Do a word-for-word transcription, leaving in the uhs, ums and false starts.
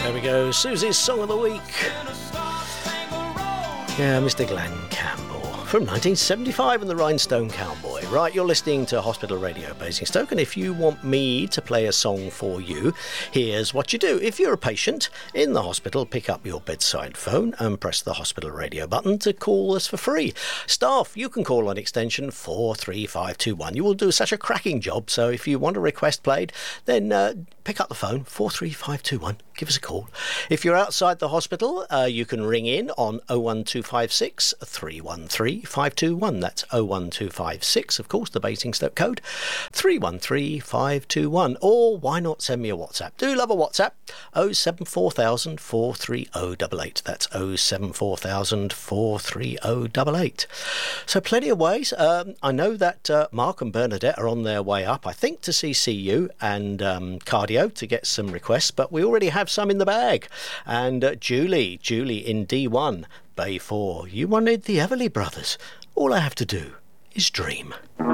There we go, Susie's Song of the Week. Yeah, Mister Glenn Campbell from nineteen seventy-five and the Rhinestone Cowboy. Right, you're listening to Hospital Radio Basingstoke, and if you want me to play a song for you, here's what you do. If you're a patient in the hospital, pick up your bedside phone and press the hospital radio button to call us for free. Staff, you can call on extension four three five two one. You will do such a cracking job, so if you want a request played, then uh, pick up the phone, four three five two one. Give us a call. If you're outside the hospital, uh, you can ring in on oh one two five six, three one three, five two one. That's oh one two five six, of course, the Basingstoke code, three one three, five two one. Or why not send me a WhatsApp? Do love a WhatsApp, oh seven four thousand, four three oh eight eight. That's oh seven four thousand, four three oh eight eight. So plenty of ways. Um, I know that uh, Mark and Bernadette are on their way up, I think, to see C U and um, cardio to get some requests, but we already have some in the bag. And uh, Julie, Julie in D one, Bay four, you wanted the Everly Brothers. All I have to do is dream.